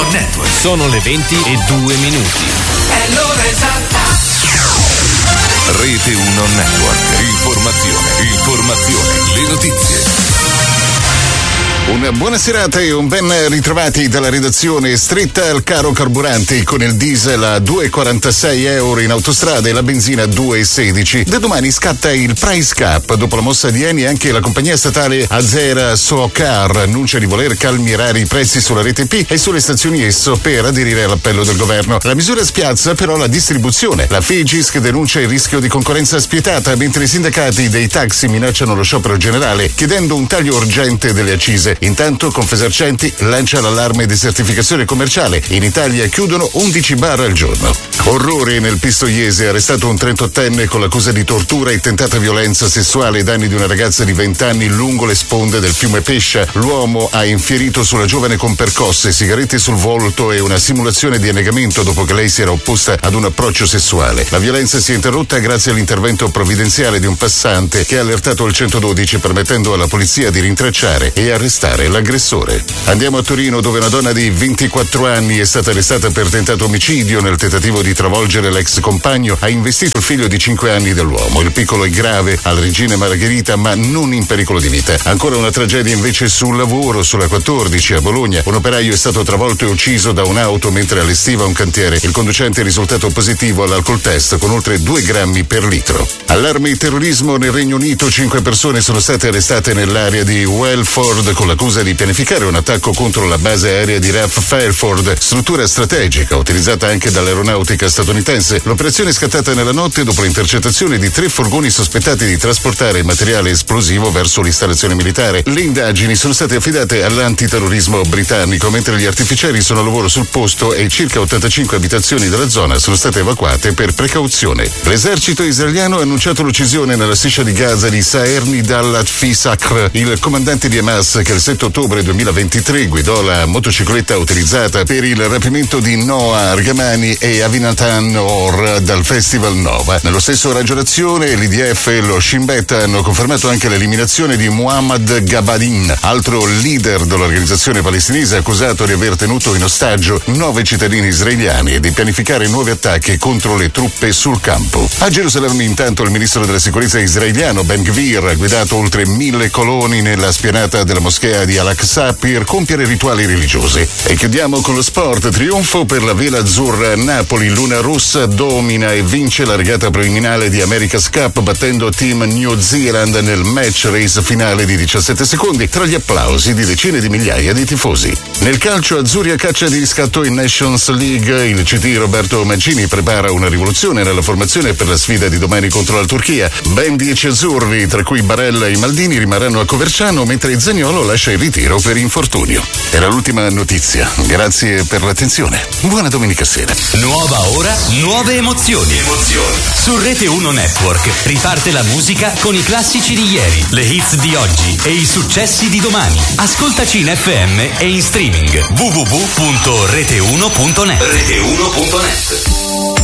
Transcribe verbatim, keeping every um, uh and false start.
Network. Sono le venti e due minuti. È l'ora esatta. Rete uno Network. Informazione, informazione, le notizie. Una buona serata e un ben ritrovati dalla redazione. Stretta al caro carburanti con il diesel a due virgola quarantasei euro in autostrada e la benzina a due virgola sedici. Da domani scatta il price cap. Dopo la mossa di Eni anche la compagnia statale Azera Socar annuncia di voler calmierare i prezzi sulla rete P e sulle stazioni esso per aderire all'appello del governo. La misura spiazza però la distribuzione. La Figisc denuncia il rischio di concorrenza spietata mentre i sindacati dei taxi minacciano lo sciopero generale chiedendo un taglio urgente delle accise. Intanto Confesercenti lancia l'allarme di certificazione commerciale. In Italia chiudono undici bar al giorno. Orrore nel Pistoiese, arrestato un trentottenne con l'accusa di tortura e tentata violenza sessuale ai danni di una ragazza di venti anni lungo le sponde del fiume Pescia. L'uomo ha infierito sulla giovane con percosse, sigarette sul volto e una simulazione di annegamento dopo che lei si era opposta ad un approccio sessuale. La violenza si è interrotta grazie all'intervento provvidenziale di un passante che ha allertato il centododici permettendo alla polizia di rintracciare e arrestare l'aggressore. Andiamo a Torino dove una donna di ventiquattro anni è stata arrestata per tentato omicidio. Nel tentativo di travolgere l'ex compagno ha investito il figlio di cinque anni dell'uomo. Il piccolo è grave al Regina Margherita ma non in pericolo di vita. Ancora una tragedia invece sul lavoro, sulla quattordici a Bologna. Un operaio è stato travolto e ucciso da un'auto mentre allestiva un cantiere. Il conducente è risultato positivo all'alcol test con oltre due grammi per litro. Allarme terrorismo nel Regno Unito. Cinque persone sono state arrestate nell'area di Welford con l'accusa di pianificare un attacco contro la base aerea di R A F Fairford, struttura strategica utilizzata anche dall'aeronautica statunitense. L'operazione è scattata nella notte dopo l'intercettazione di tre furgoni sospettati di trasportare materiale esplosivo verso l'installazione militare. Le indagini sono state affidate all'antiterrorismo britannico, mentre gli artificieri sono a lavoro sul posto e circa ottantacinque abitazioni della zona sono state evacuate per precauzione. L'esercito israeliano ha annunciato l'uccisione nella striscia di Gaza di Saherni dal-Atfisakr, il comandante di Hamas che il sette ottobre duemilaventitré guidò la motocicletta utilizzata per il rapimento di Noah Argamani e Avinatan Or dal Festival Nova. Nello stesso raggio d'azione l'I D F e lo Shin Bet hanno confermato anche l'eliminazione di Muhammad Gabadin, altro leader dell'organizzazione palestinese accusato di aver tenuto in ostaggio nove cittadini israeliani e di pianificare nuovi attacchi contro le truppe sul campo. A Gerusalemme intanto il ministro della sicurezza israeliano Ben Gvir ha guidato oltre mille coloni nella spianata della moschea di Al-Aqsa per compiere rituali religiosi. E chiudiamo con lo sport. Trionfo per la vela azzurra. Napoli, Luna Rossa, domina e vince la regata preliminare di America's Cup battendo Team New Zealand nel match race finale di diciassette secondi tra gli applausi di decine di migliaia di tifosi. Nel calcio azzurri a caccia di riscatto in Nations League, il C T Roberto Mancini prepara una rivoluzione nella formazione per la sfida di domani contro la Turchia. Ben dieci azzurri, tra cui Barella e Maldini, rimarranno a Coverciano mentre Zaniolo lascia il ritiro per infortunio. Era l'ultima notizia. Grazie per l'attenzione. Buona domenica sera. Nuova ora, nuove emozioni. Emozioni. Su Rete uno Network riparte la musica con i classici di ieri, le hits di oggi e i successi di domani. Ascoltaci in F M e in streaming w w w punto rete uno punto net. rete uno punto net